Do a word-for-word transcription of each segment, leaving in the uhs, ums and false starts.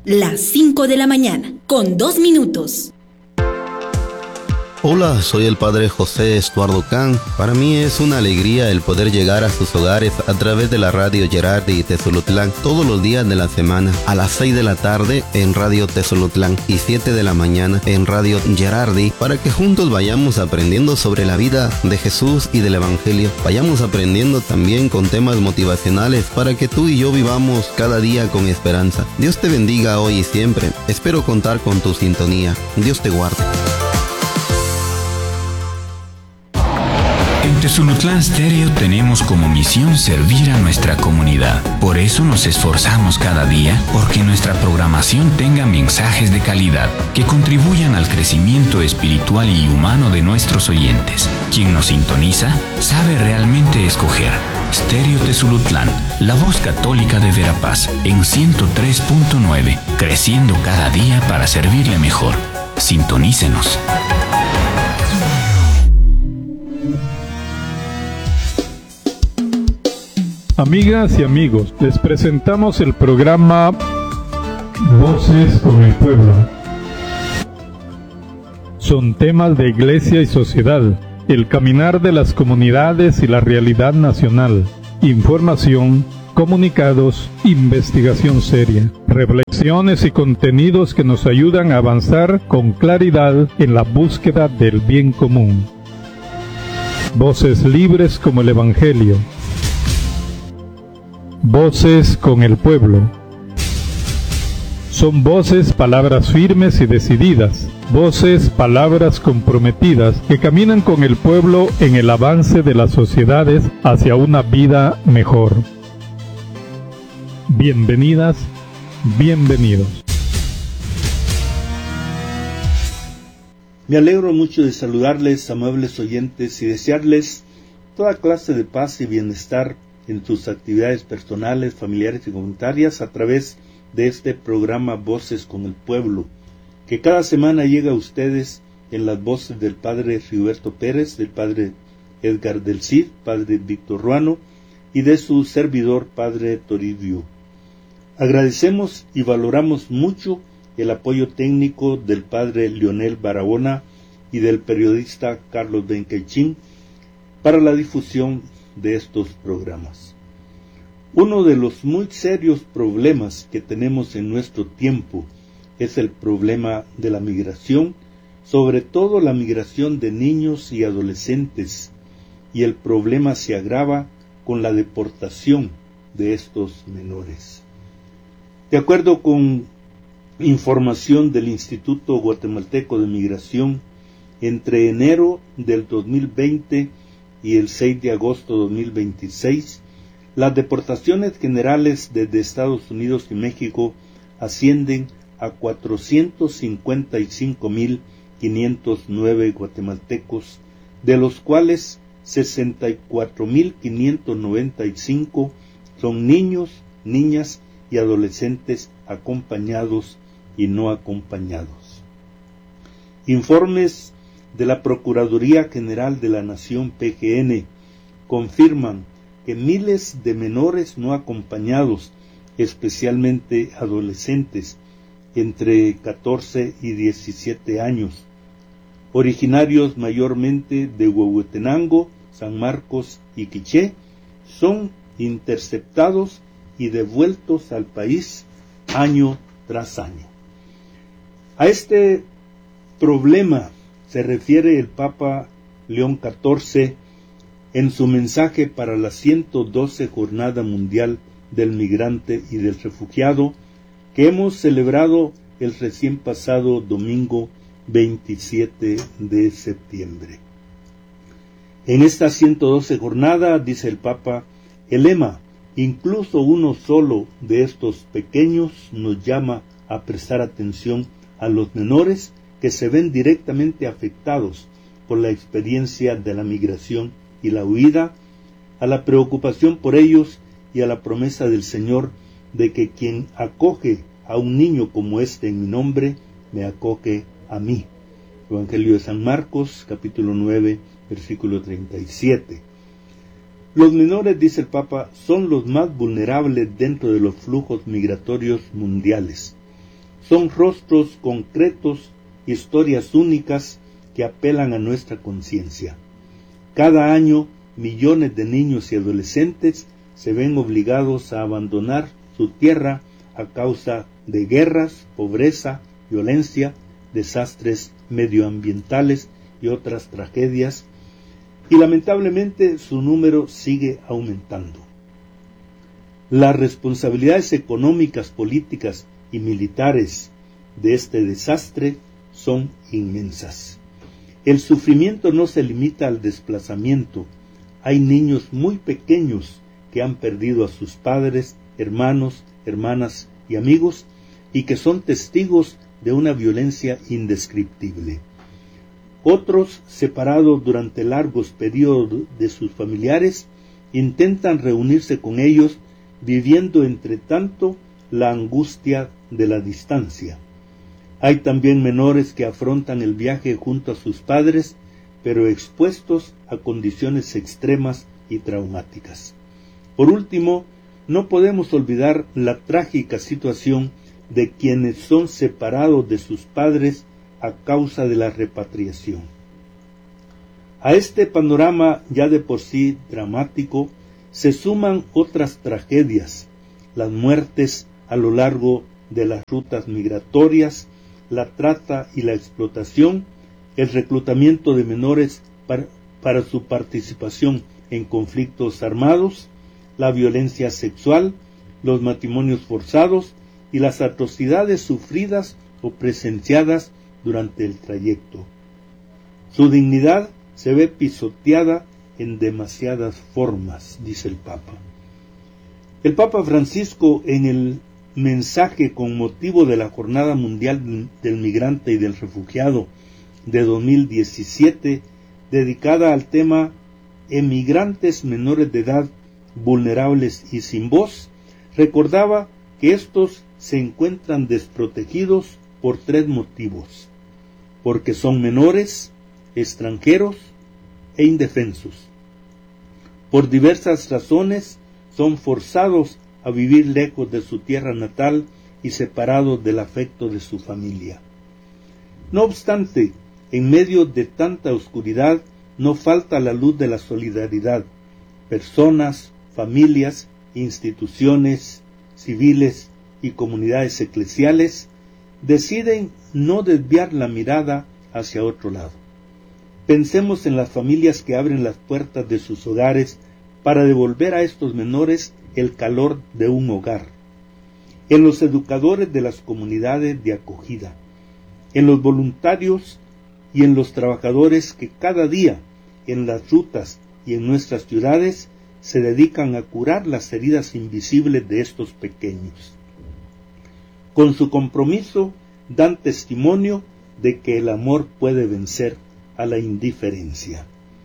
las cinco de la mañana, con dos minutos. Hola, soy el Padre José Estuardo Can. Para mí es una alegría el poder llegar a sus hogares a través de la radio Gerardi Tezolutlán todos los días de la semana, a las seis de la tarde en Radio Tezolutlán y siete de la mañana en Radio Gerardi, para que juntos vayamos aprendiendo sobre la vida de Jesús y del Evangelio. Vayamos aprendiendo también con temas motivacionales para que tú y yo vivamos cada día con esperanza. Dios te bendiga hoy y siempre. Espero contar con tu sintonía. Dios te guarde. En Tezolutlán Stereo tenemos como misión servir a nuestra comunidad. Por eso nos esforzamos cada día porque nuestra programación tenga mensajes de calidad que contribuyan al crecimiento espiritual y humano de nuestros oyentes. Quien nos sintoniza sabe realmente escoger. Stereo Tezolutlán, la voz católica de Verapaz, en ciento tres punto nueve, creciendo cada día para servirle mejor. Sintonícenos. Amigas y amigos, les presentamos el programa Voces con el Pueblo. Son temas de iglesia y sociedad, el caminar de las comunidades y la realidad nacional, información, comunicados, investigación seria, reflexiones y contenidos que nos ayudan a avanzar con claridad en la búsqueda del bien común. Voces libres como el Evangelio. Voces con el pueblo. Son voces, palabras firmes y decididas, voces, palabras comprometidas que caminan con el pueblo en el avance de las sociedades hacia una vida mejor. Bienvenidas, bienvenidos. Me alegro mucho de saludarles, amables oyentes, y desearles toda clase de paz y bienestar en sus actividades personales, familiares y comunitarias a través de este programa Voces con el Pueblo, que cada semana llega a ustedes en las voces del Padre Rigoberto Pérez, del Padre Edgar del Cid, Padre Víctor Ruano y de su servidor Padre Toribio. Agradecemos y valoramos mucho el apoyo técnico del Padre Leonel Barahona y del periodista Carlos Benquechín para la difusión de estos programas. Uno de los muy serios problemas que tenemos en nuestro tiempo es el problema de la migración, sobre todo la migración de niños y adolescentes, y el problema se agrava con la deportación de estos menores. De acuerdo con información del Instituto Guatemalteco de Migración, entre enero del dos mil veinte y el seis de agosto de dos mil veintiséis, las deportaciones generales desde Estados Unidos y México ascienden a cuatrocientos cincuenta y cinco mil quinientos nueve guatemaltecos, de los cuales sesenta y cuatro mil quinientos noventa y cinco son niños, niñas y adolescentes acompañados y no acompañados. Informes de la Procuraduría General de la Nación P G N confirman que miles de menores no acompañados, especialmente adolescentes entre catorce y diecisiete años, originarios mayormente de Huehuetenango, San Marcos y Quiché, son interceptados y devueltos al país año tras año. A este problema se refiere el Papa León catorce en su mensaje para la ciento doce Jornada Mundial del Migrante y del Refugiado, que hemos celebrado el recién pasado domingo veintisiete de septiembre. En esta ciento doce jornada, dice el Papa, el lema, incluso uno solo de estos pequeños, nos llama a prestar atención a los menores que se ven directamente afectados por la experiencia de la migración y la huida, a la preocupación por ellos y a la promesa del Señor de que quien acoge a un niño como este en mi nombre, me acoge a mí. Evangelio de San Marcos, capítulo nueve, versículo treinta y siete. Los menores, dice el Papa, son los más vulnerables dentro de los flujos migratorios mundiales. Son rostros concretos, historias únicas que apelan a nuestra conciencia. Cada año, millones de niños y adolescentes se ven obligados a abandonar su tierra a causa de guerras, pobreza, violencia, desastres medioambientales y otras tragedias, y lamentablemente su número sigue aumentando. Las responsabilidades económicas, políticas y militares de este desastre son inmensas. El sufrimiento no se limita al desplazamiento. Hay niños muy pequeños que han perdido a sus padres, hermanos, hermanas y amigos, y que son testigos de una violencia indescriptible. Otros, separados durante largos periodos de sus familiares, intentan reunirse con ellos, viviendo entre tanto la angustia de la distancia. Hay también menores que afrontan el viaje junto a sus padres, pero expuestos a condiciones extremas y traumáticas. Por último, no podemos olvidar la trágica situación de quienes son separados de sus padres a causa de la repatriación. A este panorama ya de por sí dramático se suman otras tragedias, las muertes a lo largo de las rutas migratorias, la trata y la explotación, el reclutamiento de menores para, para su participación en conflictos armados, la violencia sexual, los matrimonios forzados y las atrocidades sufridas o presenciadas durante el trayecto. Su dignidad se ve pisoteada en demasiadas formas, dice el Papa. El Papa Francisco, en el mensaje con motivo de la Jornada Mundial del Migrante y del Refugiado de dos mil diecisiete, dedicada al tema Emigrantes menores de edad, vulnerables y sin voz, recordaba que estos se encuentran desprotegidos por tres motivos: porque son menores, extranjeros e indefensos. Por diversas razones son forzados a vivir lejos de su tierra natal y separados del afecto de su familia. No obstante, en medio de tanta oscuridad no falta la luz de la solidaridad. Personas, familias, instituciones civiles y comunidades eclesiales deciden no desviar la mirada hacia otro lado. Pensemos en las familias que abren las puertas de sus hogares para devolver a estos menores el calor de un hogar, en los educadores de las comunidades de acogida, en los voluntarios y en los trabajadores que cada día en las rutas y en nuestras ciudades se dedican a curar las heridas invisibles de estos pequeños. Con su compromiso dan testimonio de que el amor puede vencer a la indiferencia.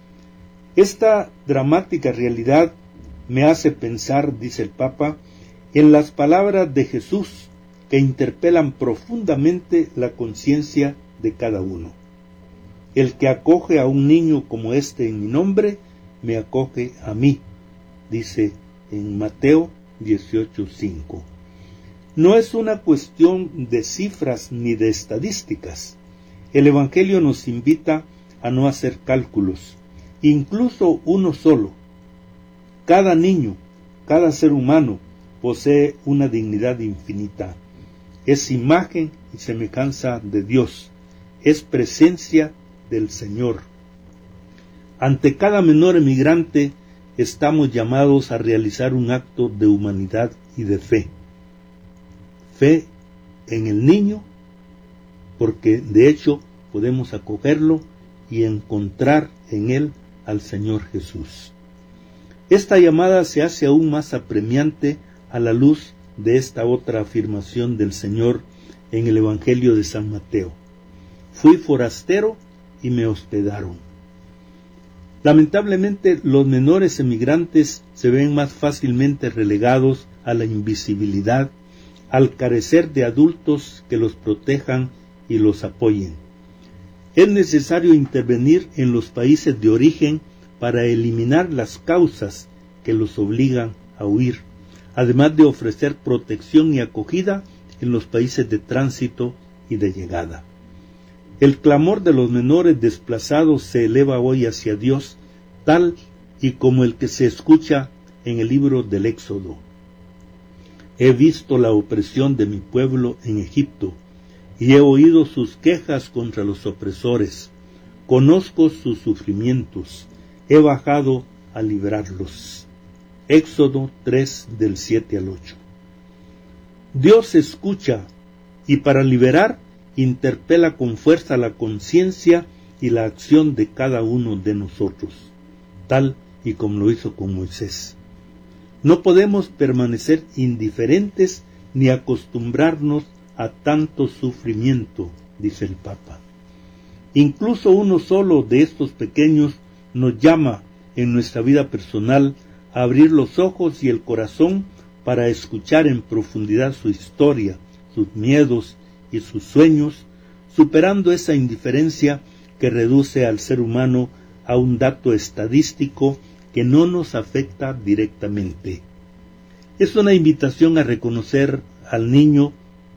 Esta dramática realidad me hace pensar, dice el Papa, en las palabras de Jesús que interpelan profundamente la conciencia de cada uno. El que acoge a un niño como este en mi nombre, me acoge a mí, dice en Mateo dieciocho cinco. No es una cuestión de cifras ni de estadísticas. El Evangelio nos invita a no hacer cálculos, incluso uno solo. Cada niño, cada ser humano posee una dignidad infinita. Es imagen y semejanza de Dios. Es presencia del Señor. Ante cada menor emigrante estamos llamados a realizar un acto de humanidad y de fe. Fe en el niño, porque de hecho podemos acogerlo y encontrar en él al Señor Jesús. Esta llamada se hace aún más apremiante a la luz de esta otra afirmación del Señor en el Evangelio de San Mateo. Fui forastero y me hospedaron. Lamentablemente, los menores emigrantes se ven más fácilmente relegados a la invisibilidad al carecer de adultos que los protejan y los apoyen. Es necesario intervenir en los países de origen para eliminar las causas que los obligan a huir, además de ofrecer protección y acogida en los países de tránsito y de llegada. El clamor de los menores desplazados se eleva hoy hacia Dios, tal y como el que se escucha en el libro del Éxodo. He visto la opresión de mi pueblo en Egipto, y he oído sus quejas contra los opresores. Conozco sus sufrimientos, he bajado a librarlos. Éxodo tres, del siete al ocho. Dios escucha, y para liberar, interpela con fuerza la conciencia y la acción de cada uno de nosotros, tal y como lo hizo con Moisés. No podemos permanecer indiferentes ni acostumbrarnos a tanto sufrimiento, dice el Papa. Incluso uno solo de estos pequeños nos llama en nuestra vida personal a abrir los ojos y el corazón para escuchar en profundidad su historia, sus miedos y sus sueños, superando esa indiferencia que reduce al ser humano a un dato estadístico que no nos afecta directamente. Es una invitación a reconocer al niño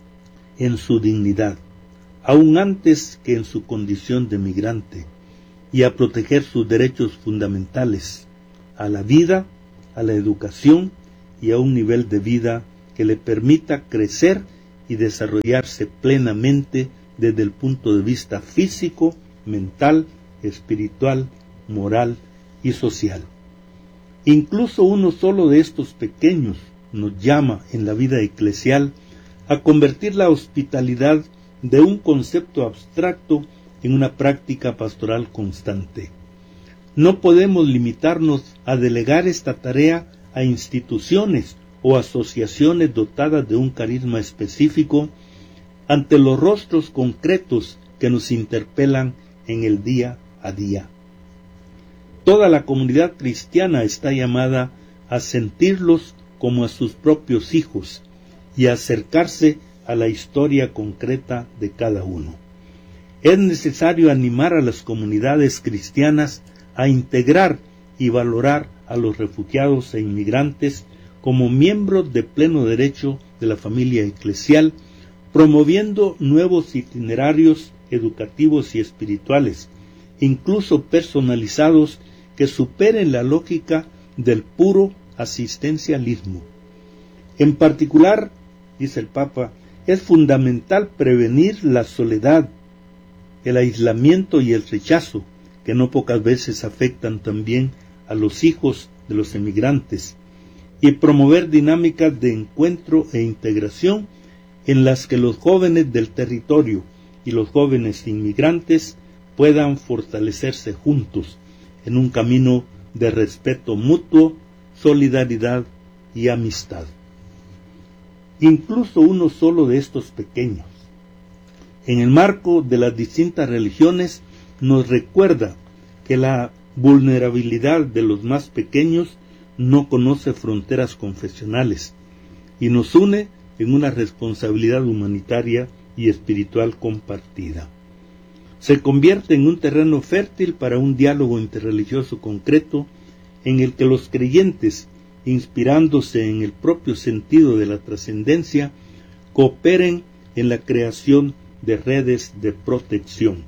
en su dignidad, aún antes que en su condición de migrante, y a proteger sus derechos fundamentales, a la vida, a la educación y a un nivel de vida que le permita crecer y desarrollarse plenamente desde el punto de vista físico, mental, espiritual, moral y social. Incluso uno solo de estos pequeños nos llama en la vida eclesial a convertir la hospitalidad de un concepto abstracto en una práctica pastoral constante. No podemos limitarnos a delegar esta tarea a instituciones o asociaciones dotadas de un carisma específico ante los rostros concretos que nos interpelan en el día a día. Toda la comunidad cristiana está llamada a sentirlos como a sus propios hijos y a acercarse a la historia concreta de cada uno. Es necesario animar a las comunidades cristianas a integrar y valorar a los refugiados e inmigrantes como miembros de pleno derecho de la familia eclesial, promoviendo nuevos itinerarios educativos y espirituales, incluso personalizados, que superen la lógica del puro asistencialismo. En particular, dice el Papa, es fundamental prevenir la soledad, el aislamiento y el rechazo, que no pocas veces afectan también a los hijos de los emigrantes, y promover dinámicas de encuentro e integración en las que los jóvenes del territorio y los jóvenes inmigrantes puedan fortalecerse juntos en un camino de respeto mutuo, solidaridad y amistad. Incluso uno solo de estos pequeños, en el marco de las distintas religiones, nos recuerda que la vulnerabilidad de los más pequeños no conoce fronteras confesionales y nos une en una responsabilidad humanitaria y espiritual compartida. Se convierte en un terreno fértil para un diálogo interreligioso concreto en el que los creyentes, inspirándose en el propio sentido de la trascendencia, cooperen en la creación de redes de protección.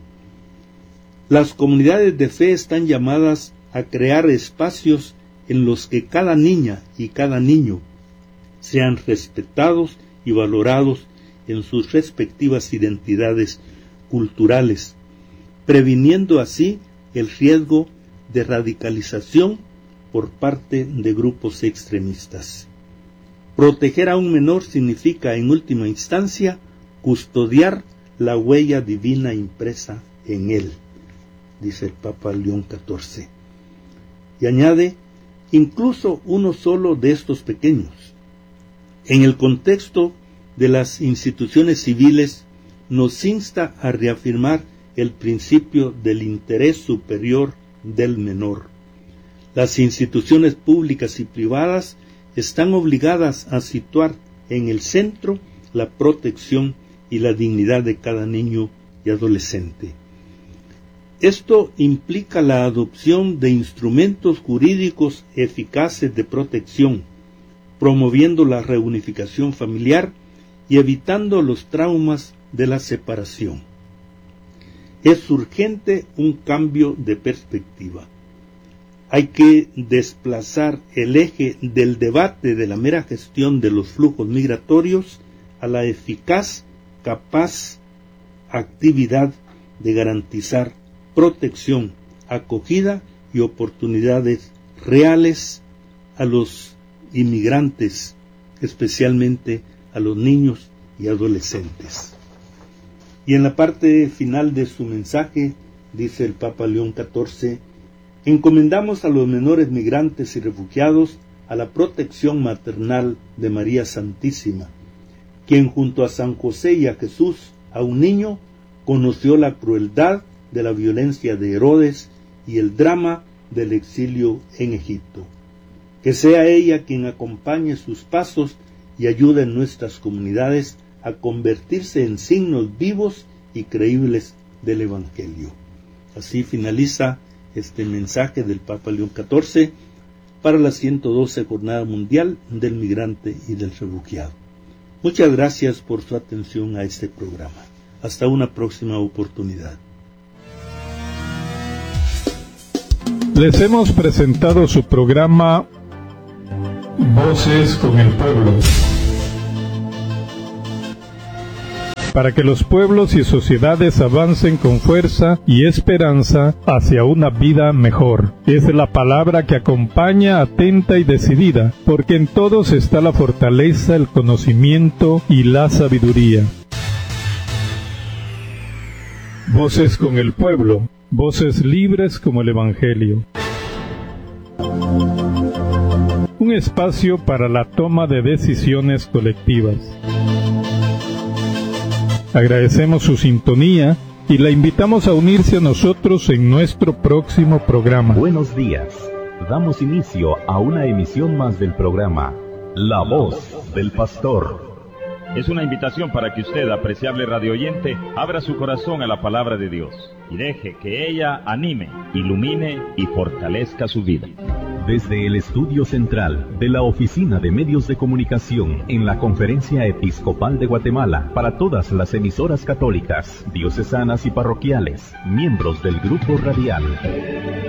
Las comunidades de fe están llamadas a crear espacios en los que cada niña y cada niño sean respetados y valorados en sus respectivas identidades culturales, previniendo así el riesgo de radicalización por parte de grupos extremistas. Proteger a un menor significa, en última instancia, custodiar la huella divina impresa en él, dice el Papa León catorce. Y añade, incluso uno solo de estos pequeños. En el contexto de las instituciones civiles, nos insta a reafirmar el principio del interés superior del menor. Las instituciones públicas y privadas están obligadas a situar en el centro la protección y la dignidad de cada niño y adolescente. Esto implica la adopción de instrumentos jurídicos eficaces de protección, promoviendo la reunificación familiar y evitando los traumas de la separación. Es urgente un cambio de perspectiva. Hay que desplazar el eje del debate de la mera gestión de los flujos migratorios a la eficaz, capaz actividad de garantizar protección, acogida y oportunidades reales a los inmigrantes, especialmente a los niños y adolescentes. Y en la parte final de su mensaje, dice el Papa León catorce, encomendamos a los menores migrantes y refugiados a la protección maternal de María Santísima, quien junto a San José y a Jesús, a un niño, conoció la crueldad de la violencia de Herodes y el drama del exilio en Egipto. Que sea ella quien acompañe sus pasos y ayude en nuestras comunidades a convertirse en signos vivos y creíbles del Evangelio. Así finaliza este mensaje del Papa León catorce para la ciento doce Jornada Mundial del Migrante y del Refugiado. Muchas gracias por su atención a este programa. Hasta una próxima oportunidad. Les hemos presentado su programa Voces con el Pueblo, para que los pueblos y sociedades avancen con fuerza y esperanza hacia una vida mejor. Es la palabra que acompaña atenta y decidida, porque en todos está la fortaleza, el conocimiento y la sabiduría. Voces con el Pueblo, voces libres como el Evangelio. Un espacio para la toma de decisiones colectivas. Agradecemos su sintonía y la invitamos a unirse a nosotros en nuestro próximo programa. Buenos días. Damos inicio a una emisión más del programa La Voz del Pastor. Es una invitación para que usted, apreciable radioyente, abra su corazón a la palabra de Dios y deje que ella anime, ilumine y fortalezca su vida. Desde el estudio central de la Oficina de Medios de Comunicación en la Conferencia Episcopal de Guatemala, para todas las emisoras católicas, diocesanas y parroquiales, miembros del Grupo Radial.